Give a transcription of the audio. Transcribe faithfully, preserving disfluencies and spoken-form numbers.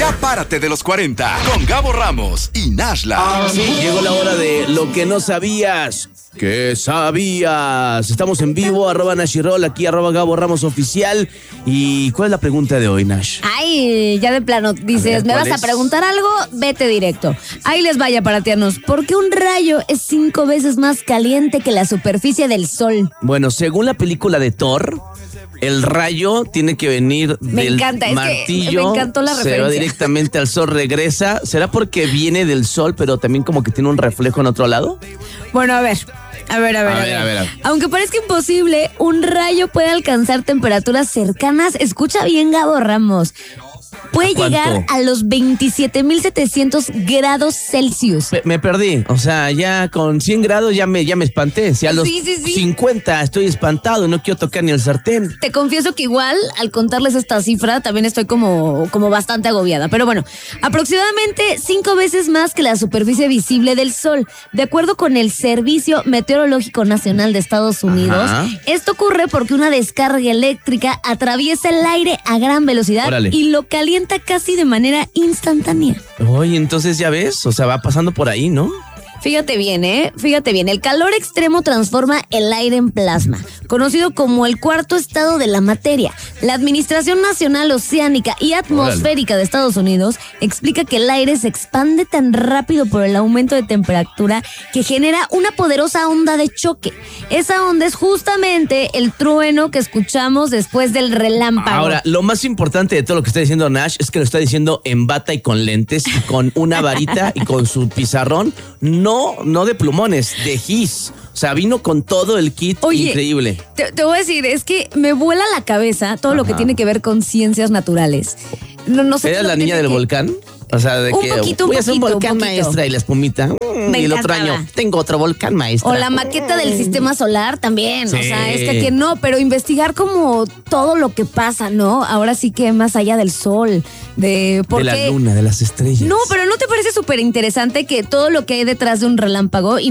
Ya párate de los cuarenta con Gabo Ramos y Nashla. Sí, llegó la hora de lo que no sabías. ¿Qué sabías? Estamos en vivo, arroba Nash y Roll, aquí arroba Gabo Ramos Oficial. ¿Y cuál es la pregunta de hoy, Nash? Ay, ya de plano, dices, ver, ¿me vas ¿cuál a es? preguntar algo? Vete directo. Ahí les vaya, paratianos. ¿Por qué un rayo es cinco veces más caliente que la superficie del sol? Bueno, según la película de Thor, el rayo tiene que venir Me del encanta, es que martillo, me encantó la se va referencia. directamente al sol, regresa. ¿Será porque viene del sol, pero también como que tiene un reflejo en otro lado? Bueno, a ver. A ver, a ver, A a ver, ver. a ver, a ver. Aunque parezca imposible, un rayo puede alcanzar temperaturas cercanas. Escucha bien, Gabo Ramos. Puede ¿A cuánto? llegar a los veintisiete mil setecientos grados Celsius. Pe- me perdí, o sea, ya con cien grados ya me, ya me espanté. Si a los Sí, sí, sí. cincuenta estoy espantado, no quiero tocar ni el sartén. Te confieso que igual, al contarles esta cifra, también estoy como, como bastante agobiada. Pero bueno, aproximadamente cinco veces más que la superficie visible del Sol. De acuerdo con el Servicio Meteorológico Nacional de Estados Unidos, Ajá. esto ocurre porque una descarga eléctrica atraviesa el aire a gran velocidad Órale. y lo calienta casi de manera instantánea. Oye, entonces ya ves, o sea, va pasando por ahí, ¿no? Fíjate bien, ¿eh? Fíjate bien. El calor extremo transforma el aire en plasma, conocido como el cuarto estado de la materia. La Administración Nacional Oceánica y Atmosférica de Estados Unidos explica que el aire se expande tan rápido por el aumento de temperatura que genera una poderosa onda de choque. Esa onda es justamente el trueno que escuchamos después del relámpago. Ahora, lo más importante de todo lo que está diciendo Nash es que lo está diciendo en bata y con lentes y con una varita y con su pizarrón. No, no de plumones, de gis. O sea, vino con todo el kit. Oye, increíble. Te, te voy a decir, es que me vuela la cabeza todo lo que Ajá. tiene que ver con ciencias naturales. No, no sé. ¿Eres lo la que niña tiene del que- volcán? O sea, de Un que poquito, un voy a hacer un poquito, volcán un poquito. maestra y la espumita. mm, Me y el otro encantaba. año tengo otro volcán maestra. O la maqueta del sistema solar también. Sí. O sea, es que aquí no, pero investigar como todo lo que pasa, ¿no? Ahora sí que más allá del sol, de por de la qué- luna, de las estrellas. No, pero ¿no te parece súper interesante que todo lo que hay detrás de un relámpago